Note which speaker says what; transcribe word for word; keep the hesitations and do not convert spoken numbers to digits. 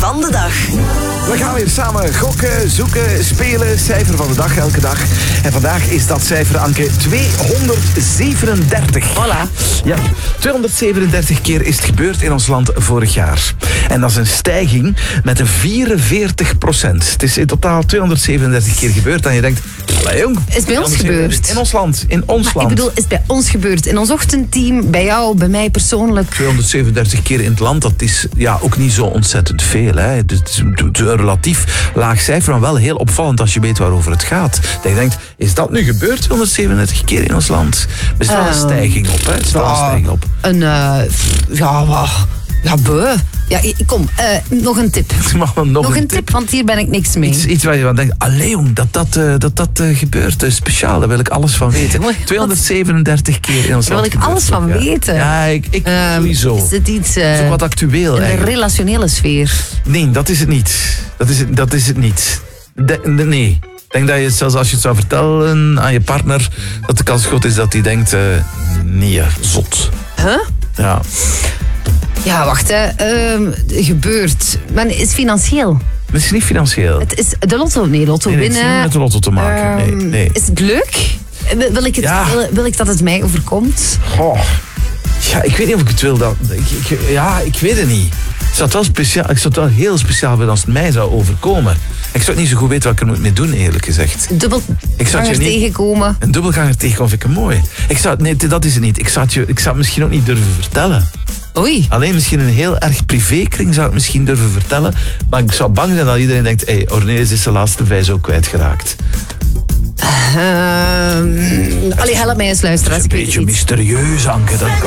Speaker 1: van de dag.
Speaker 2: We gaan weer samen gokken, zoeken, spelen. Cijfer van de dag, elke dag. En vandaag is dat cijfer, Anke, tweehonderdzevenendertig.
Speaker 1: Voilà.
Speaker 2: Ja, tweehonderdzevenendertig keer is het gebeurd in ons land vorig jaar. En dat is een stijging met een vierenveertig procent. Het is in totaal tweehonderdzevenendertig keer gebeurd. En je denkt, allee jong.
Speaker 3: Is bij ons gebeurd.
Speaker 2: In ons land, in ons
Speaker 3: maar
Speaker 2: land.
Speaker 3: Ik bedoel, is bij ons gebeurd. In ons ochtendteam, bij jou, bij mij persoonlijk.
Speaker 2: tweehonderdzevenendertig keer in het land, dat is ja, ook niet zo ontzettend veel. Hè. Het is een relatief laag cijfer, maar wel heel opvallend als je weet waarover het gaat. Dat je denkt, is dat nu gebeurd tweehonderdzevenendertig keer in ons land? Er is wel een
Speaker 3: Uh,
Speaker 2: stijging op, hè? Er is wel een stijging op.
Speaker 3: Een, uh, ja, wa- ja, beu. Ja, i- kom, uh, nog een tip.
Speaker 2: Mag wel nog,
Speaker 3: Nog
Speaker 2: een
Speaker 3: een tip, want hier ben ik niks mee.
Speaker 2: Iets, iets waar je van denkt, allee jong, dat dat, uh, dat, dat uh, gebeurt. Uh, speciaal, daar wil ik alles van weten. tweehonderdzevenendertig keer in ons
Speaker 3: Daar
Speaker 2: land.
Speaker 3: wil ik alles van
Speaker 2: gebeurd.
Speaker 3: weten.
Speaker 2: Ja, ik, ik
Speaker 3: Um,
Speaker 2: sowieso.
Speaker 3: Is het iets uh,
Speaker 2: Het is ook wat actueel
Speaker 3: in de
Speaker 2: eigenlijk.
Speaker 3: relationele sfeer?
Speaker 2: Nee, dat is het niet. Dat is het, dat is het niet. De, de- nee. Ik denk dat je het zelfs als je het zou vertellen aan je partner, dat de kans groot is dat hij denkt, uh, nee, zot.
Speaker 3: Huh?
Speaker 2: Ja.
Speaker 3: Ja, wacht, hè. Uh, gebeurt. Maar is het financieel?
Speaker 2: Het is niet financieel.
Speaker 3: Het is de lotto. Nee, lotto
Speaker 2: Nee, nee, het
Speaker 3: winnen.
Speaker 2: heeft niet met de lotto te maken. Nee,
Speaker 3: Ehm,
Speaker 2: nee.
Speaker 3: Is het leuk? Wil, wil ik het,
Speaker 2: Ja.
Speaker 3: wil, wil ik dat het mij overkomt?
Speaker 2: Goh. Ja, ik weet niet of ik het wil. Dat, ik, ik- ja, ik weet het niet. Ik zou het wel, speciaal, ik zou het wel heel speciaal vinden als het mij zou overkomen. Ik zou het niet zo goed weten wat ik er moet mee doen, eerlijk gezegd.
Speaker 3: Dubbel
Speaker 2: Ik zou het je niet-
Speaker 3: tegenkomen.
Speaker 2: Een dubbelganger tegenkomen vind ik mooi. Ik zou, nee, dat is het niet. Ik zou het, je, ik zou het misschien ook niet durven vertellen.
Speaker 3: Oei.
Speaker 2: Alleen misschien een heel erg privékring zou ik het misschien durven vertellen. Maar ik zou bang zijn dat iedereen denkt, hé, hey, Ornelis is zijn laatste vijs ook kwijtgeraakt.
Speaker 3: Uh, allee, help mij eens luisteren.
Speaker 2: Een
Speaker 3: Als ik weet
Speaker 2: beetje
Speaker 3: het niet.
Speaker 2: mysterieus, Anke. Dat